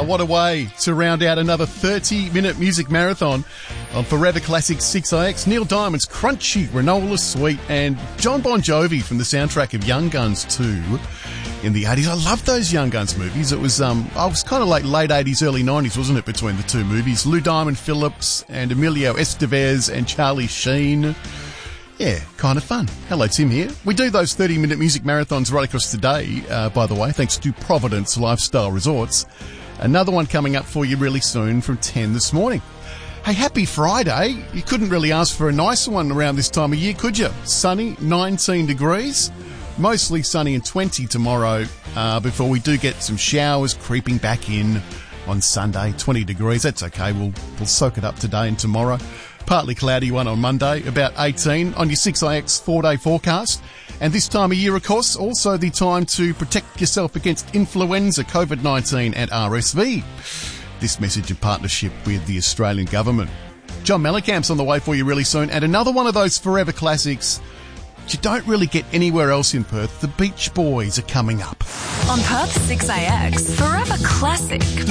What a way to round out another 30-minute music marathon on Forever Classic 6IX. Neil Diamond's Crunchy Granola Sweet and John Bon Jovi from the soundtrack of Young Guns 2 in the 80s. I loved those Young Guns movies. It was kind of like late 80s, early 90s, wasn't it, between the two movies? Lou Diamond Phillips and Emilio Estevez and Charlie Sheen. Yeah, kind of fun. Hello, Tim here. We do those 30-minute music marathons right across today, by the way, thanks to Providence Lifestyle Resorts. Another one coming up for you really soon from 10 this morning. Hey, happy Friday. You couldn't really ask for a nicer one around this time of year, could you? Sunny, 19 degrees. Mostly sunny and 20 tomorrow, before we do get some showers creeping back in on Sunday. 20 degrees. That's okay. We'll soak it up today and tomorrow. Partly cloudy one on Monday, about 18 on your 6IX 4-day forecast. And this time of year, of course, also the time to protect yourself against influenza, COVID-19 and RSV. This message in partnership with the Australian government. John Mellencamp's on the way for you really soon. And another one of those forever classics you don't really get anywhere else in Perth. The Beach Boys are coming up. On Perth 6IX, Forever Classic